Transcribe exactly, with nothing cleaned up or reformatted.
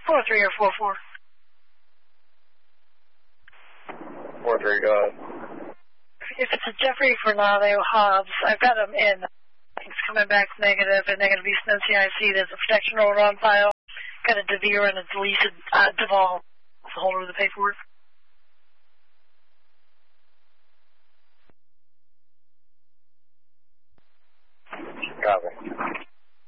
Four three or four four. Four three, go ahead. If it's a Jeffrey Fernando Hobbs, I've got him in. It's coming back negative, and negative Eastern C I C. There's a protection order on file. Got a DeVere and a deleted uh, Duvall. That's the holder of the paperwork. Copy.